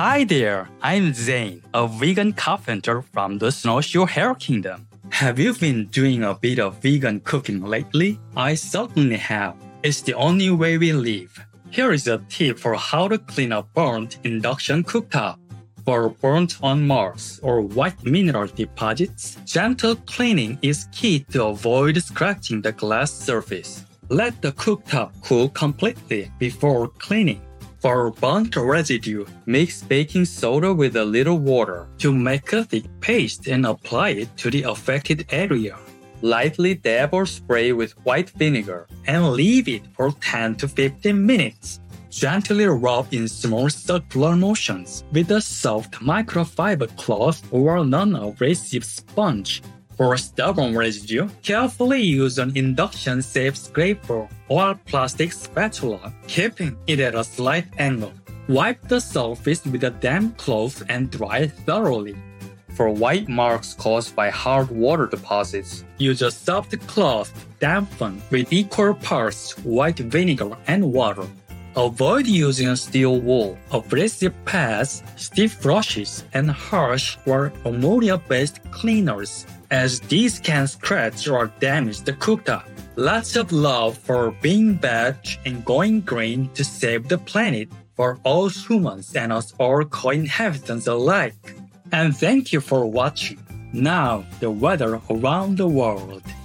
Hi there, I'm Zane, a vegan carpenter from the Snowshoe Hare Kingdom. Have you been doing a bit of vegan cooking lately? I certainly have. It's the only way we live. Here is a tip for how to clean a burnt induction cooktop. For burnt on marks or white mineral deposits, gentle cleaning is key to avoid scratching the glass surface. Let the cooktop cool completely before cleaning. For burnt residue, mix baking soda with a little water to make a thick paste and apply it to the affected area. Lightly dab or spray with white vinegar and leave it for 10 to 15 minutes. Gently rub in small circular motions with a soft microfiber cloth or non-abrasive sponge. For stubborn residue, carefully use an induction-safe scraper or plastic spatula, keeping it at a slight angle. Wipe the surface with a damp cloth and dry thoroughly. For white marks caused by hard water deposits, use a soft cloth dampened with equal parts white vinegar and water. Avoid using a steel wool, abrasive pads, stiff brushes, and harsh or ammonia-based cleaners, as these can scratch or damage the cooktop. Lots of love for being bad and going green to save the planet for all humans and us all co-inhabitants alike. And thank you for watching. Now, the weather around the world.